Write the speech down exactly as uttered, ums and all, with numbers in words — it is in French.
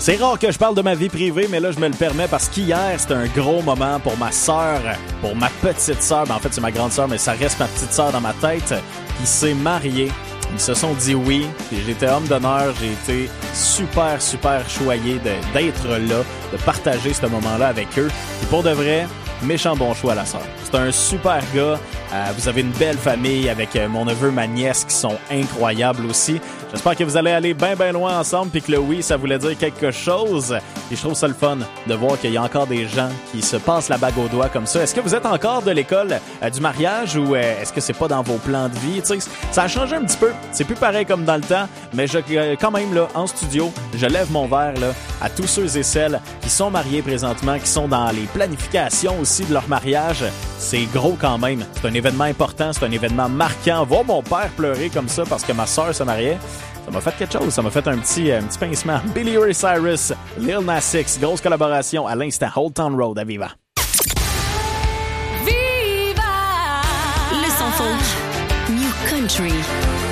C'est rare que je parle de ma vie privée, mais là, je me le permets parce qu'hier, c'était un gros moment pour ma sœur, pour ma petite sœur. Ben, en fait, c'est ma grande sœur, mais ça reste ma petite sœur dans ma tête, qui s'est mariée. Ils se sont dit oui, puis j'étais homme d'honneur, j'ai été super, super choyé de, d'être là, de partager ce moment-là avec eux. Et pour de vrai, méchant bon choix, la sœur. C'est un super gars. Euh, vous avez une belle famille avec euh, mon neveu, ma nièce qui sont incroyables aussi. J'espère que vous allez aller bien, bien loin ensemble puis que le oui, ça voulait dire quelque chose. Et je trouve ça le fun de voir qu'il y a encore des gens qui se passent la bague au doigt comme ça. Est-ce que vous êtes encore de l'école euh, du mariage ou euh, est-ce que c'est pas dans vos plans de vie? Tu sais, ça a changé un petit peu. C'est plus pareil comme dans le temps, mais je, euh, quand même, là, en studio, je lève mon verre là, à tous ceux et celles qui sont mariés présentement, qui sont dans les planifications aussi de leur mariage. C'est gros quand même. C'est un événement important, c'est un événement marquant. Voir mon père pleurer comme ça parce que ma sœur se mariait, ça m'a fait quelque chose. Ça m'a fait un petit, un petit pincement. Billy Ray Cyrus, Lil Nas X, grosse collaboration à l'instant. Old Town Road à Viva. Viva! Le son folk. New Country.